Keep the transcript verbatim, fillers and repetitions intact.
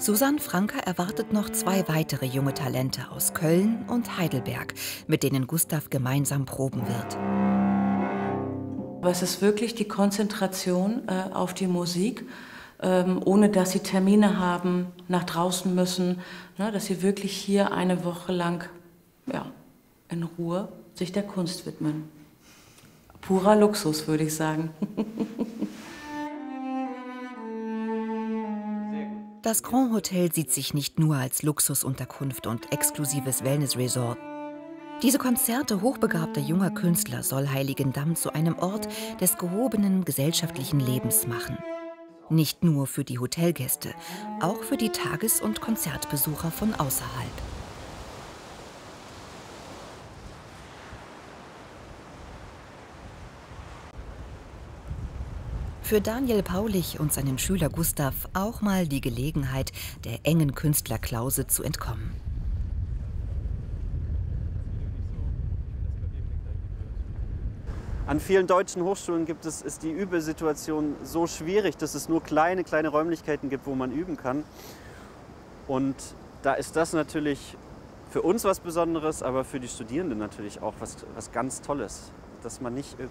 Susanne Franke erwartet noch zwei weitere junge Talente aus Köln und Heidelberg, mit denen Gustav gemeinsam proben wird. Aber es ist wirklich die Konzentration äh, auf die Musik, ähm, ohne dass sie Termine haben, nach draußen müssen, ne, dass sie wirklich hier eine Woche lang ja, in Ruhe sich der Kunst widmen. Purer Luxus, würde ich sagen. Das Grand Hotel sieht sich nicht nur als Luxusunterkunft und exklusives Wellnessresort. Diese Konzerte hochbegabter junger Künstler soll Heiligendamm zu einem Ort des gehobenen gesellschaftlichen Lebens machen. Nicht nur für die Hotelgäste, auch für die Tages- und Konzertbesucher von außerhalb. Für Daniel Paulich und seinen Schüler Gustav auch mal die Gelegenheit, der engen Künstlerklause zu entkommen. An vielen deutschen Hochschulen gibt es, ist die Übesituation so schwierig, dass es nur kleine, kleine Räumlichkeiten gibt, wo man üben kann. Und da ist das natürlich für uns was Besonderes, aber für die Studierenden natürlich auch was, was ganz Tolles, dass man nicht irgendwie